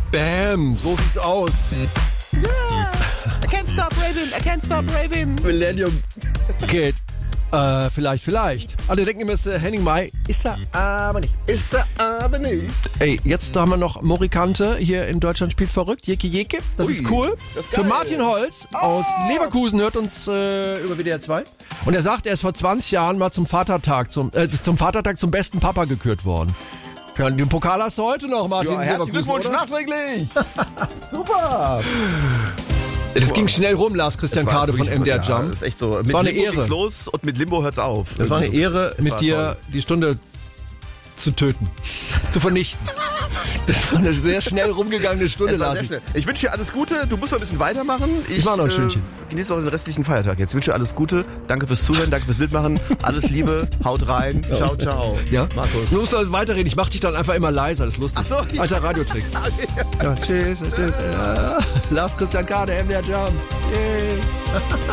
Bam, so sieht's aus. I can't stop raving. Millennium Kid. Vielleicht. Alle denken immer, es ist Henning Mai. Ist er aber nicht. Ey, jetzt haben wir noch Morikante hier in Deutschland spielt verrückt. Jeke. Das ist cool. das ist geil. Für Martin Holz aus Leverkusen hört uns über WDR 2. Und er sagt, er ist vor 20 Jahren mal zum Vatertag zum besten Papa gekürt worden. Ja, den Pokal hast du heute noch, Martin. Ja, herzlichen Glückwunsch oder? nachträglich. Super. Es ging schnell rum, Lars Christian Kade von MDR Ja, Jump. das ist echt so. Mit war eine Limbo Ehre. ging's los und mit Limbo hört's auf. Es war eine Ehre, Das mit war dir toll. die Stunde zu töten, zu vernichten. Das war eine sehr schnell rumgegangene Stunde, Es war sehr Lars. schnell. Ich wünsche dir alles Gute. Du musst noch ein bisschen weitermachen. Ich mach noch ein Stündchen. Genieße noch den restlichen Feiertag jetzt. Ich wünsche dir alles Gute. Danke fürs Zuhören, danke fürs Mitmachen. Alles Liebe, haut rein. Ciao, ciao. Ja? Markus. Du musst halt weiterreden. Ich mach dich dann einfach immer leiser. Das ist lustig. Ach so, ja. Alter Radiotrick. Ja, tschüss. Ja. Lars Christian Kade, MDR Jump. Yay.